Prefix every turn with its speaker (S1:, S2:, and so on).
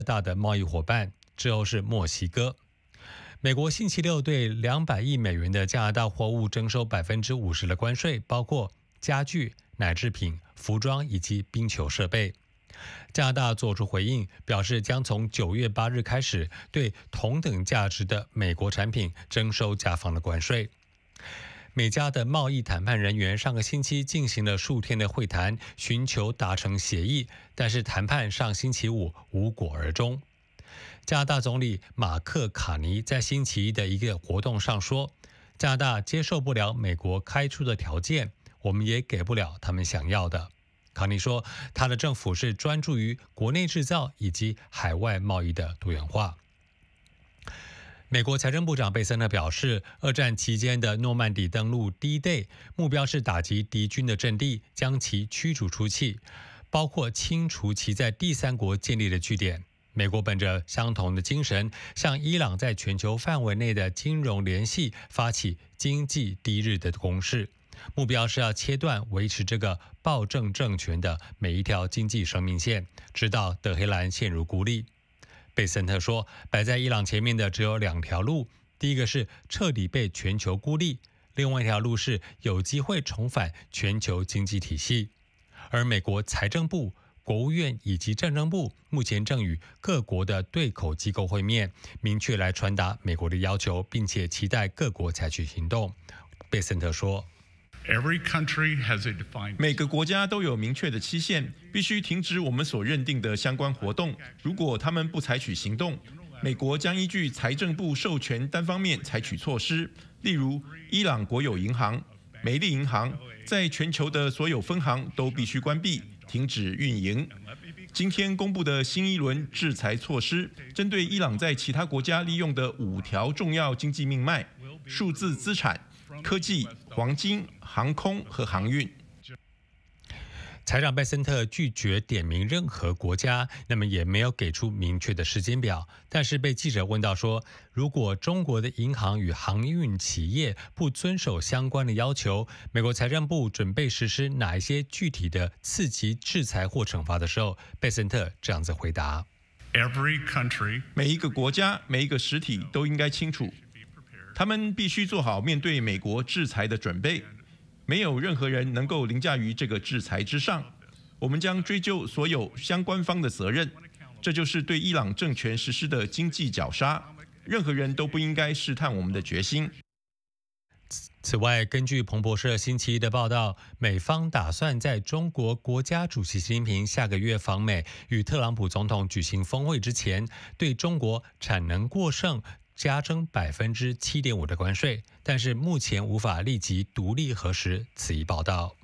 S1: 大的贸易伙伴，之后是墨西哥。美国星期六对200亿美元的加拿大货物征收50%的关税，包括家具、奶制品、服装以及冰球设备。加拿大作出回应，表示将从9月8日开始对同等价值的美国产品征收加方的关税。美加的贸易谈判人员上个星期进行了数天的会谈，寻求达成协议，但是谈判上星期五无果而终。加拿大总理马克·卡尼在星期一的一个活动上说，加拿大接受不了美国开出的条件，我们也给不了他们想要的。卡尼说，他的政府是专注于国内制造以及海外贸易的多元化。美国财政部长贝森特表示，二战期间的诺曼底登陆 D-Day 目标是打击敌军的阵地，将其驱逐出去，包括清除其在第三国建立的据点。美国本着相同的精神，向伊朗在全球范围内的金融联系发起经济第一日的攻势，目标是要切断维持这个暴政政权的每一条经济生命线，直到德黑兰陷入孤立。贝森特说，摆在伊朗前面的只有2条路，第一个是彻底被全球孤立，另外一条路是有机会重返全球经济体系。而美国财政部、国务院以及战争部目前正与各国的对口机构会面，明确来传达美国的要求，并且期待各国采取行动。贝森特说，
S2: 每个国家都有明确的期限，必须停止我们所认定的相关活动。如果他们不采取行动，美国将依据财政部授权单方面采取措施，例如伊朗国有银行、梅利银行在全球的所有分行都必须关闭、停止运营。今天公布的新一轮制裁措施，针对伊朗在其他国家利用的5条重要经济命脉：数字资产、科技、黄金、航空和航运。
S1: 财长贝森特拒绝点名任何国家，那么也没有给出明确的时间表。但是被记者问到说，如果中国的银行与航运企业不遵守相关的要求，美国财政部准备实施哪一些具体的刺激制裁或惩罚的时候，贝森特这样子回答：
S2: 每一个国家、每一个实体都应该清楚，他们必须做好面对美国制裁的准备。没有任何人能够凌驾于这个制裁之上。我们将追究所有相关方的责任，这就是对伊朗政权实施的经济绞杀。任何人都不应该试探我们的决心。
S1: 此外，根据彭博社星期一的报道，美方打算在中国国家主席习近平下个月访美与特朗普总统举行峰会之前，对中国产能过剩加征7.5%的关税，但是目前无法立即独立核实此一报道。